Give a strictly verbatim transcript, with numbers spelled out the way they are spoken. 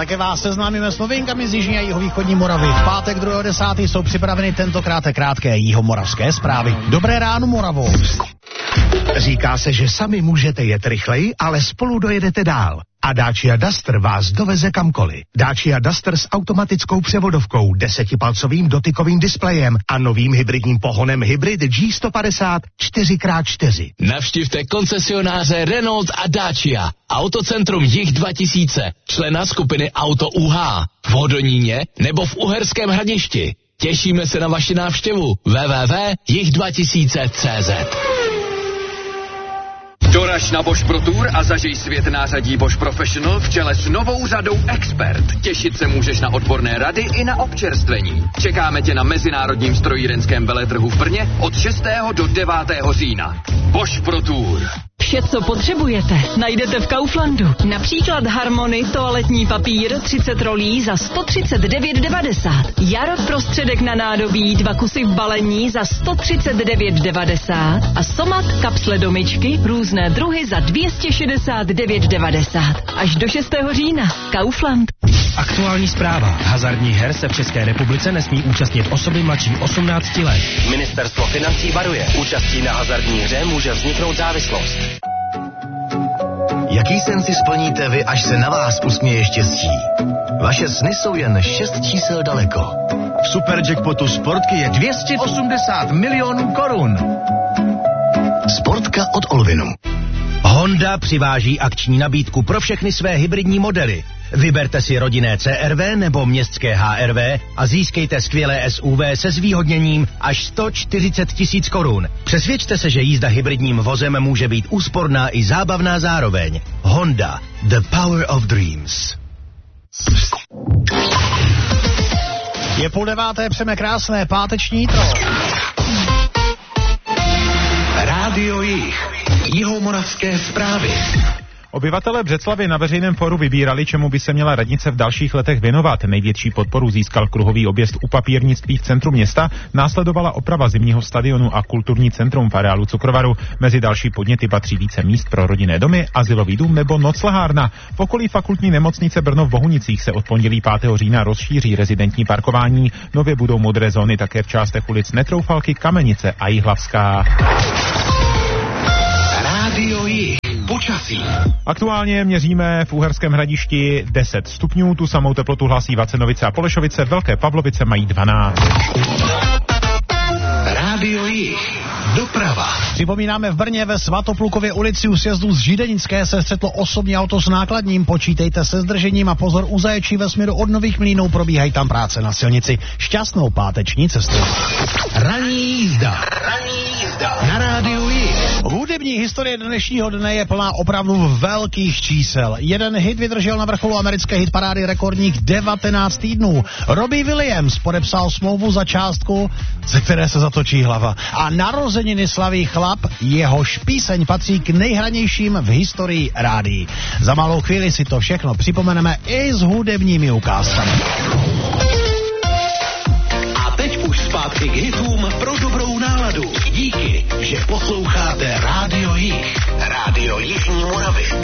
Také vás seznámíme s novinkami z jižní a jihovýchodní Moravy. V pátek druhého desátého jsou připraveny tentokrát krátké jihomoravské zprávy. Dobré ráno, Moravo. Říká se, že sami můžete jet rychleji, ale spolu dojedete dál. A Dacia Duster vás doveze kamkoliv. Dacia Duster s automatickou převodovkou, desetipalcovým dotykovým displejem a novým hybridním pohonem Hybrid G sto padesát čtyři krát čtyři. Navštivte koncesionáře Renault a Dacia. Autocentrum Jih dva tisíce, člena skupiny Auto U H. V Hodoníně nebo v Uherském Hradišti. Těšíme se na vaši návštěvu. w w w tečka jih dva tisíce tečka cé zet. Doraž na Bosch Pro Tour a zažij svět nářadí Bosch Professional v čele s novou řadou Expert. Těšit se můžeš na odborné rady i na občerstvení. Čekáme tě na mezinárodním strojírenském veletrhu v Brně od šestého do devátého října. Bosch Pro Tour. Vše, co potřebujete, najdete v Kauflandu. Například Harmony toaletní papír třicet rolí za sto třicet devět devadesát. Jarod prostředek na nádobí dva kusy v balení za sto třicet devět devadesát. A Somat kapsle do myčky různé druhy za dvě stě šedesát devět devadesát. Až do šestého října. Kaufland. Aktuální zpráva. Hazardních her se v České republice nesmí účastnit osoby mladší osmnácti let. Ministerstvo financí varuje. Účastí na hazardní hře může vzniknout závislost. Jaký sen si splníte vy, až se na vás usměje štěstí? Vaše sny jsou jen šest čísel daleko. V superjackpotu Sportky je dvě stě osmdesát milionů korun. Sportka od Olvinu. Honda přiváží akční nabídku pro všechny své hybridní modely. Vyberte si rodinné C R V nebo městské H R V a získejte skvělé S U V se zvýhodněním až sto čtyřicet tisíc korun. Přesvědčte se, že jízda hybridním vozem může být úsporná i zábavná zároveň. Honda. The power of dreams. Je půl deváté, přejeme krásné páteční jitro. Rádio Jih. Jihomoravské zprávy. Obyvatelé Břeclavy na veřejném fóru vybírali, čemu by se měla radnice v dalších letech věnovat. Největší podporu získal kruhový objezd u papírnictví v centru města, následovala oprava zimního stadionu a kulturní centrum v areálu Cukrovaru. Mezi další podněty patří více míst pro rodinné domy, azylový dům nebo noclehárna. V okolí fakultní nemocnice Brno v Bohunicích se od pondělí pátého října rozšíří rezidentní parkování. Nově budou modré zóny také v částech ulic Netroufalky, Kamenice a Jihlavská. Rádio Jih. Počasí. Aktuálně měříme v Uherském Hradišti deset stupňů, tu samou teplotu hlásí Vacenovice a Polešovice, Velké Pavlovice mají dvanáct. Rádio Jih. Doprava. Připomínáme, v Brně ve Svatoplukově ulici u sjezdu z Židenické se střetlo osobní auto s nákladním. Počítejte se zdržením a pozor u Zaječí ve směru od Nových Mlýnů, probíhají tam práce na silnici. Šťastnou páteční cestu. Ranní jízda. Ranní jízda. Na Rádiu Jih. Hudební historie dnešního dne je plná opravdu velkých čísel. Jeden hit vydržel na vrcholu americké hitparády rekordních devatenáct týdnů. Robbie Williams podepsal smlouvu za částku, ze které se zatočí hlava. A narozeniny slaví chlap, jehož píseň patří k nejhranějším v historii rádií. Za malou chvíli si to všechno připomeneme i s hudebními ukázkami. A teď už zpátky k hitům pro dobrou náladu. Díky, že posloucháte Rádio Jih. Rádio Jižní Moravy.